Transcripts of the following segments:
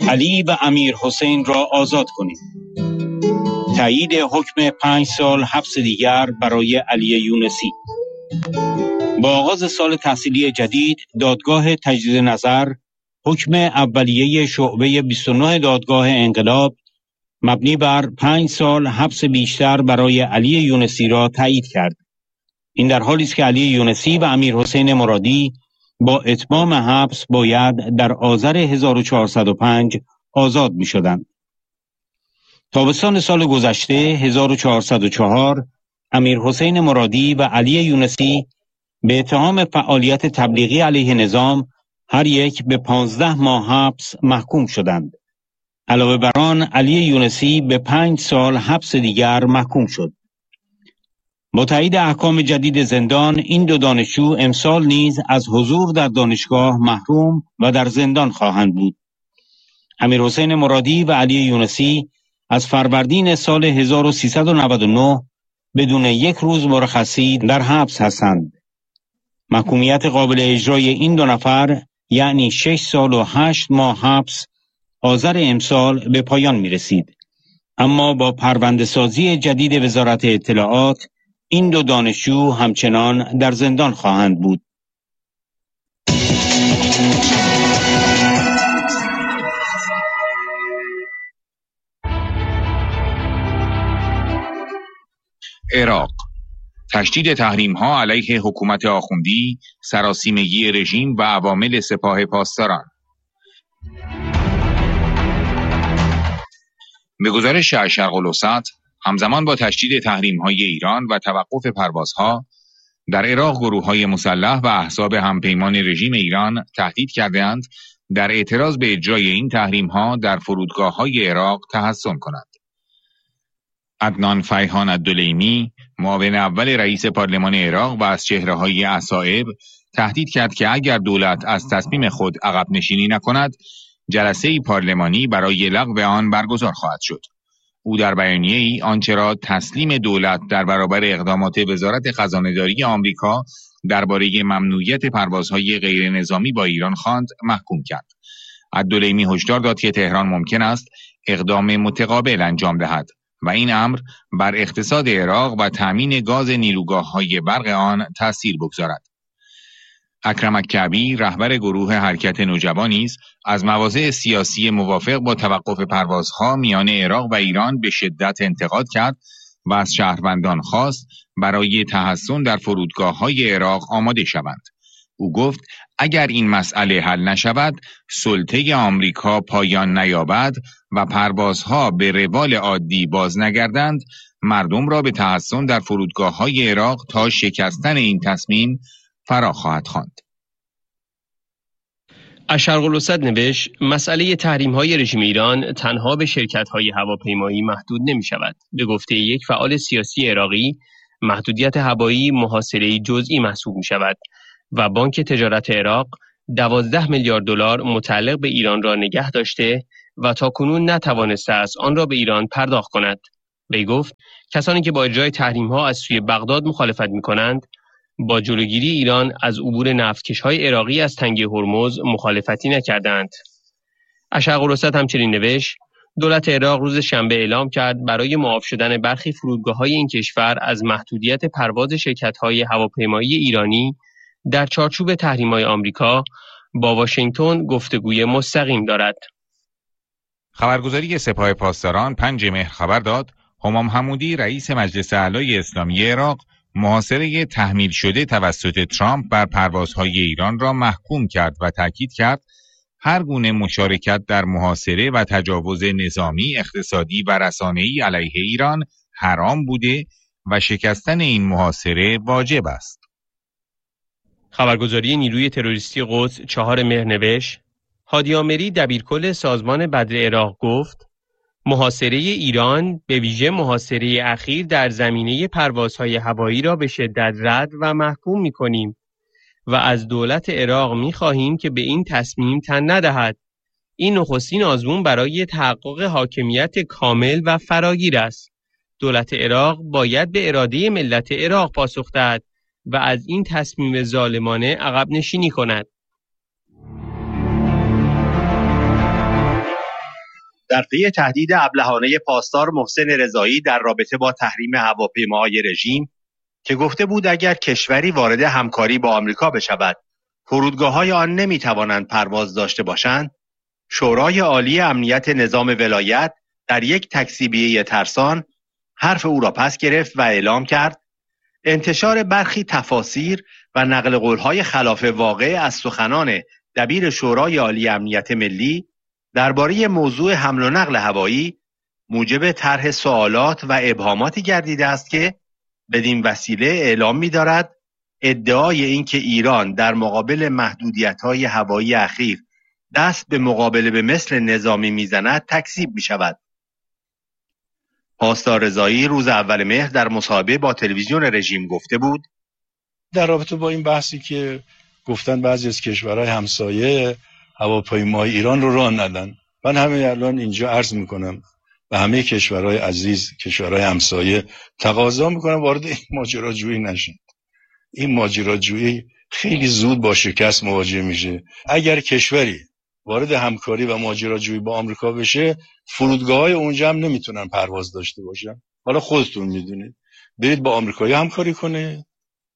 علی و امیر حسین را آزاد کنید. تایید حکم 5 سال حبس دیگر برای علی یونسی. با آغاز سال تحصیلی جدید، دادگاه تجدید نظر حکم اولیه شعبه 29 دادگاه انقلاب مبنی بر 5 سال حبس بیشتر برای علی یونسی را تایید کرد. این در حالی است که علی یونسی و امیر حسین مرادی با اتمام حبس باید در آذر 1405 آزاد می شدند. تابستان سال گذشته 1404 امیر حسین مرادی و علی یونسی به اتهام فعالیت تبلیغی علیه نظام هر یک به 15 ماه حبس محکوم شدند. علاوه بر آن علی یونسی به 5 سال حبس دیگر محکوم شد. با تایید احکام جدید زندان، این دو دانشجو امسال نیز از حضور در دانشگاه محروم و در زندان خواهند بود. امیر حسین مرادی و علی یونسی از فروردین سال 1399 بدون یک روز مرخصی در حبس هستند. محکومیت قابل اجرای این دو نفر یعنی 6 سال و 8 ماه حبس آذر امسال به پایان می رسید. اما با پرونده سازی جدید وزارت اطلاعات این دو دانشجو همچنان در زندان خواهند بود. عراق. تشدید تحریم‌ها علیه حکومت آخوندی، سراسیمگی رژیم و عوامل سپاه پاسداران. به گزارش الشرق الاوسط، همزمان با تشدید تحریم‌های ایران و توقف پروازها، در عراق گروه‌های مسلح و احزاب همپیمان رژیم ایران تهدید کرده‌اند در اعتراض به اجرای این تحریم‌ها در فرودگاه‌های عراق تحصن کنند. عدنان فیحان الدلیمی، معاون اول رئیس پارلمان عراق و از چهره‌های اصائب، تهدید کرد که اگر دولت از تصمیم خود عقب نشینی نکند، جلسه‌ای پارلمانی برای لغو آن برگزار خواهد شد. او در بیانیه‌ای آنچه را تسلیم دولت در برابر اقدامات وزارت خزانه‌داری آمریکا درباره ممنوعیت پروازهای غیر نظامی با ایران خواند محکوم کرد. الدلیمی هشدار داد که تهران ممکن است اقدام متقابل انجام دهد و این امر بر اقتصاد عراق و تامین گاز نیروگاه‌های برق آن تأثیر بگذارد. اکرم الکعبی، رهبر گروه حرکت نوجوان نیز از مواضع سیاسی موافق با توقف پروازها میان عراق و ایران به شدت انتقاد کرد و از شهروندان خواست برای تحصن در فرودگاه‌های عراق آماده شوند. او گفت اگر این مسئله حل نشود، سلطه آمریکا پایان نیابد و پروازها به روال عادی باز نگردند، مردم را به تحصن در فرودگاه‌های عراق تا شکستن این تصمیم فرا خواهد خواند. الشرق الاوسط نوشت مسئله تحریم‌های رژیم ایران تنها به شرکت‌های هواپیمایی محدود نمی‌شود. به گفته یک فعال سیاسی عراقی، محدودیت هوایی محاصره جزئی محسوب می‌شود و بانک تجارت عراق 12 میلیارد دلار متعلق به ایران را نگه داشته و تاکنون نتوانسته است آن را به ایران پرداخت کند. وی گفت کسانی که با اجرای تحریم‌ها از سوی بغداد مخالفت می‌کنند، با جلوگیری ایران از عبور نفتکش‌های عراقی از تنگه هرمز مخالفتی نکردند. الشرق الاوسط همچنین نوشت دولت عراق روز شنبه اعلام کرد برای معاف شدن برخی فرودگاه‌های این کشور از محدودیت پرواز شرکت‌های هواپیمایی ایرانی در چارچوب تحریم‌های آمریکا با واشنگتن گفتگوی مستقیم دارد. خبرگزاری سپاه پاسداران 5 مهر خبر داد همام حمودی، رئیس مجلس اعلای اسلامی عراق، محاصره تحمیل شده توسط ترامپ بر پروازهای ایران را محکوم کرد و تاکید کرد هر گونه مشارکت در محاصره و تجاوز نظامی، اقتصادی و رسانه‌ای علیه ایران حرام بوده و شکستن این محاصره واجب است. خبرگزاری نیروی تروریستی قدس 4 مهر نوشت هادی آمری، دبیرکل سازمان بدر عراق گفت محاصره ایران به ویژه محاصره اخیر در زمینه پروازهای هوایی را به شدت رد و محکوم می‌کنیم و از دولت عراق می‌خواهیم که به این تصمیم تن ندهد. این نخستین آزمون برای تحقق حاکمیت کامل و فراگیر است. دولت عراق باید به اراده ملت عراق پاسخ دهد و از این تصمیم ظالمانه عقب نشینی کند. در پی تهدید ابلهانه پاسدار محسن رضایی در رابطه با تحریم هواپیماهای رژیم که گفته بود اگر کشوری وارد همکاری با آمریکا بشود، فرودگاه‌های آن نمی‌توانند پرواز داشته باشند، شورای عالی امنیت نظام ولایت در یک تکذیبیه ترسان حرف او را پس گرفت و اعلام کرد انتشار برخی تفاسیر و نقل قول‌های خلاف واقع از سخنان دبیر شورای عالی امنیت ملی درباره موضوع حمل و نقل هوایی موجب طرح سوالات و ابهاماتی گردیده است که بدین وسیله اعلام می‌دارد ادعای اینکه ایران در مقابل محدودیت‌های هوایی اخیر دست به مقابله به مثل نظامی میزند تکذیب می‌شود. پاسدار رضایی روز اول مهر در مصاحبه با تلویزیون رژیم گفته بود در رابطه با این بحثی که گفتن بعضی از کشورهای همسایه هواپیمای ایران رو راه ندن، من همین الان اینجا عرض میکنم به همه کشورهای عزیز، کشورهای همسایه تقاضا میکنم وارد این ماجراجویی نشن. این ماجراجویی خیلی زود با شکست مواجه میشه. اگر کشوری وارد همکاری و ماجراجویی با آمریکا بشه، فرودگاه‌های اونجا هم نمیتونن پرواز داشته باشن. حالا خودتون میدونید، برید با آمریکایی همکاری کنه.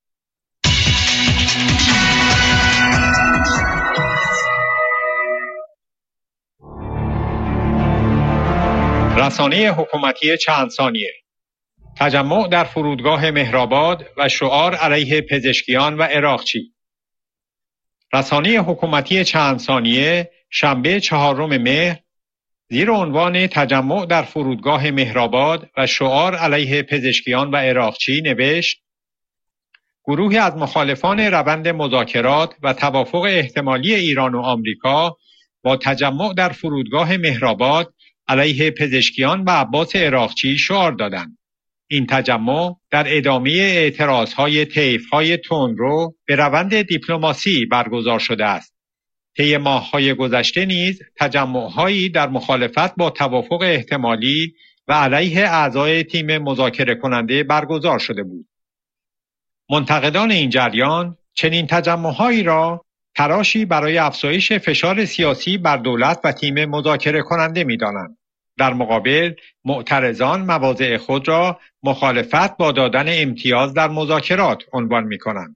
رسانه حکومتی چند ثانیه: تجمع در فرودگاه مهرآباد و شعار علیه پزشکیان و عراقچی. رسانه حکومتی چند ثانیه شنبه 4 مهر زیر عنوان تجمع در فرودگاه مهرآباد و شعار علیه پزشکیان و عراقچی نوشت: گروهی از مخالفان روند مذاکرات و توافق احتمالی ایران و آمریکا با تجمع در فرودگاه مهرآباد علیه پزشکیان و عباس عراقچی شعار دادند. این تجمع در ادامه اعتراضهای طیف‌های تندرو به روند دیپلماسی برگزار شده است. طی ماه‌های گذشته نیز تجمع‌هایی در مخالفت با توافق احتمالی و علیه اعضای تیم مذاکره کننده برگزار شده بود. منتقدان این جریان چنین تجمع‌هایی را تراشی برای افزایش فشار سیاسی بر دولت و تیم مذاکره کننده می‌دانند. در مقابل معترضان مواضع خود را مخالفت با دادن امتیاز در مذاکرات عنوان می‌کنند.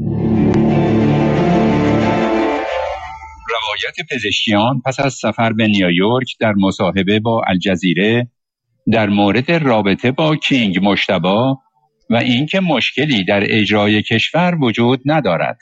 روایت پزشکیان پس از سفر به نیویورک در مصاحبه با الجزیره در مورد رابطه با کینگ مجتبی و اینکه مشکلی در اجرای کشور وجود ندارد.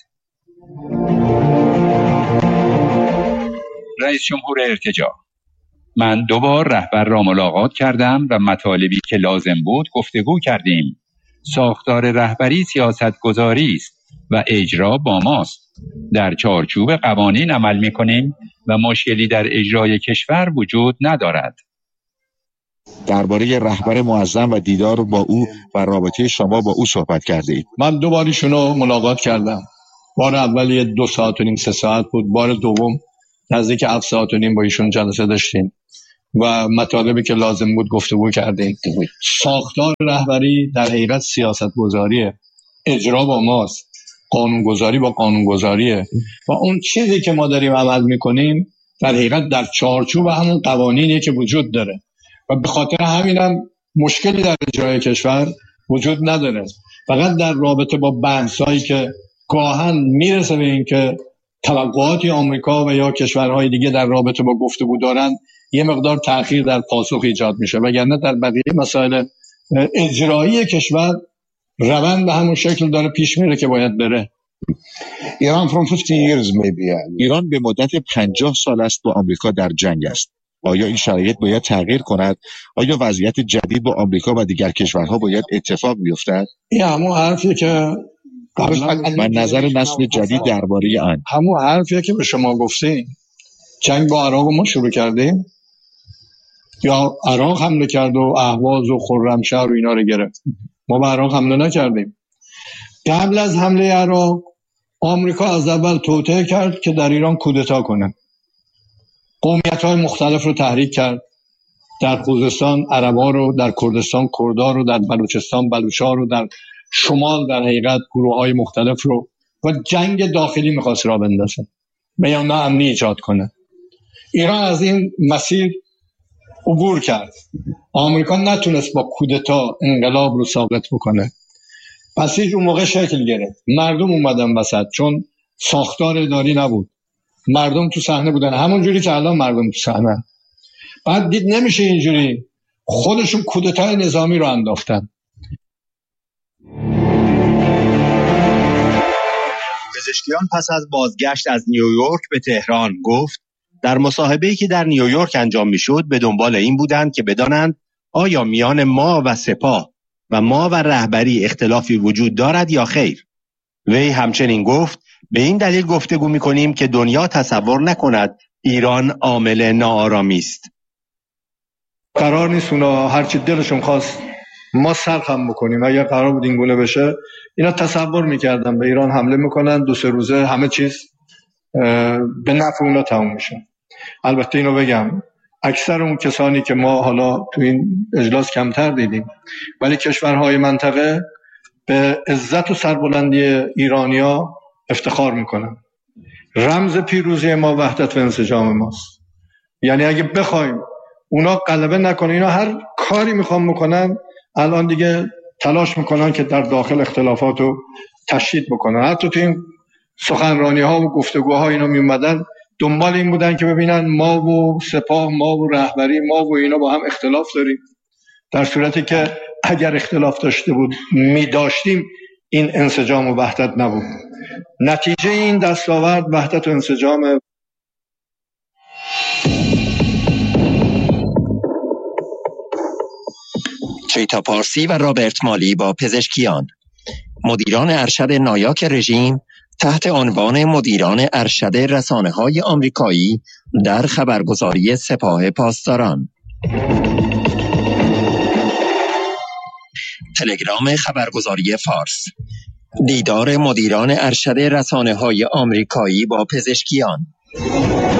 رئیس جمهور ارتجاع: من 2 بار رهبر را ملاقات کردم و مطالبی که لازم بود گفتگو کردیم. ساختار رهبری سیاستگذاری است و اجرا با ماست. در چارچوب قوانین عمل می‌کنیم و مشکلی در اجرای کشور وجود ندارد. درباره رهبر معظم و دیدار با او و رابطه شما با او صحبت کردید. من 2 بار ایشونو ملاقات کردم. بار اول 2 ساعت و نیم 3 ساعت بود. بار دوم نزدیک 7 ساعت و نیم با ایشون جلسه داشتیم و مطالبی که لازم بود گفتگو کردیم. ساختار رهبری در حقیقت سیاست گذاریه، اجرا با ماست، قانون گذاری با قانون گذاریه و اون چیزی که ما داریم عمل میکنیم در حقیقت در چارچوب همون قوانینی که وجود داره و به خاطر همینم مشکلی در اجرای کشور وجود نداره. فقط در رابطه با بحثایی که گاهن میرسه به این که توقعاتی آمریکا و یا کشورهای دیگه در رابطه با گفتگو دارن یه مقدار تأخیر در پاسخ ایجاد میشه، وگرنه در بقیه مسائل اجرایی کشور روند به همون شکل داره پیش میره که باید بره. ایران به مدت 50 سال است با آمریکا در جنگ است. آیا این شرایط باید تغییر کند؟ آیا وضعیت جدید با آمریکا و دیگر کشورها باید اتفاق بیفتد؟ این همون حرفیه که من نظر نسل جدید درباره آن. همون حرفیه که به شما گفتیم. جنگ با عراق ما شروع کردیم یا عراق حمله کرد و اهواز و خرمشهر و اینا رو گرفت؟ ما به عراق حمله نکردیم. قبل از حمله عراق آمریکا از اول توطئه کرد که در ایران کودتا کنه. قومیت‌های مختلف رو تحریک کرد. در خوزستان عربا رو، در کردستان کردا رو، در بلوچستان بلوچا رو، در شمال در حقیقت گروه‌های مختلف رو و جنگ داخلی می‌خواست راه بندازه. بیان ناامنی ایجاد کنه. ایران از این مسیر عبور کرد. آمریکا نتونست با کودتا انقلاب رو ساقط بکنه. بسیج اون موقع شکل گرفت. مردم اومدن وسط، چون ساختار اداری نبود. مردم تو صحنه بودن، همون جوری که الان مردم تو صحنه. بعد دید نمیشه اینجوری، خودشون کودتای نظامی رو انداختن. پزشکیان پس از بازگشت از نیویورک به تهران گفت در مصاحبه‌ای که در نیویورک انجام میشد به دنبال این بودند که بدانند آیا میان ما و سپاه و ما و رهبری اختلافی وجود دارد یا خیر. وی همچنین گفت به این دلیل گفتگو می‌کنیم که دنیا تصور نکند ایران عامل ناآرامی است. قرار نیست اونا هرچی دلشون خواست ما سرخم بکنیم. اگر قرار بود این گونه بشه، اینا تصور میکردن به ایران حمله میکنن، 2-3 روزه همه چیز به نفع اونا تموم میشه. البته اینو بگم اکثر اون کسانی که ما حالا تو این اجلاس کمتر دیدیم، ولی کشورهای منطقه به عزت و سربلندی ایرانیا افتخار میکنن. رمز پیروزی ما وحدت و انسجام ماست. یعنی اگه بخوایم اونا غلبه نکنه، اینا هر کاری میخوان بکنن الان دیگه تلاش میکنن که در داخل اختلافات رو تشدید بکنن. حتی تو این سخنرانی ها و گفتگوها اینا میومدن دنبال این بودن که ببینن ما و سپاه، ما و رهبری، ما و اینا با هم اختلاف داریم، در صورتی که اگر اختلاف داشتیم این انسجام و وحدت نبود. نتیجه این دستاورد وحدت و انسجام. چیتا پارسی و رابرت مالی با پزشکیان، مدیران ارشد نایاک رژیم تحت عنوان مدیران ارشد رسانه‌های آمریکایی در خبرگزاری سپاه پاسداران. تلگرام خبرگزاری فارس: دیدار مدیران ارشد رسانه‌های آمریکایی با پزشکیان.